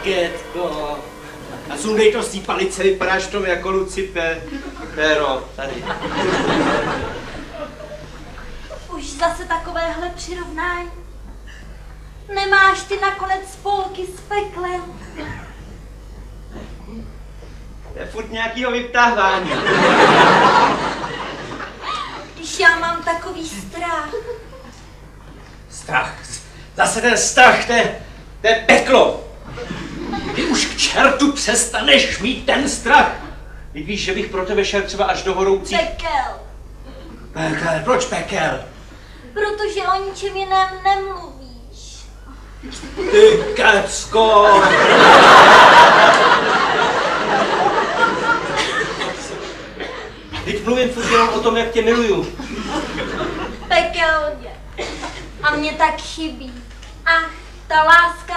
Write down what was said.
Markétko. A sundej to z té palice, vypadáš v tom jako Lucifer. Péro, tady. Už zase takovéhle přirovnání. Nemáš ty nakonec spolky s peklem. To je furt nějakýho vyptávání. Když já mám takový strach. Strach. Zase ten strach, to je peklo. Ty už k čertu přestaneš mít ten strach. Ty víš, že bych pro tebe šel třeba až do horoucí... Pekel. Pekel, proč pekel? Protože o ničem jiném nemluvíš. Ty kecko. Teď mluvím furt jenom o tom, jak tě miluju. Pekelně. A mě tak chybí. Ach, ta láska